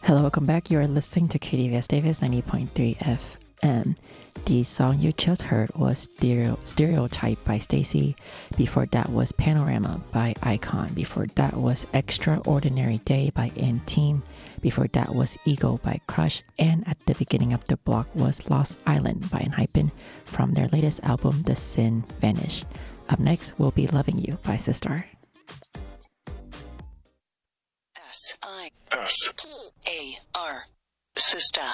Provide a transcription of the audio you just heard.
Hello, welcome back. You are listening to KDVS Davis 90.3 FM. The song you just heard was Stereotype by Stacy. Before that was Panorama by Icon. Before that was Extraordinary Day by N-Team. Before that was Ego by Crush. And at the beginning of the block was Lost Island by Enhypen from their latest album, The Sin Vanish. Up next will be Loving You by Sistar. S-I-S-P-A-R Sistar.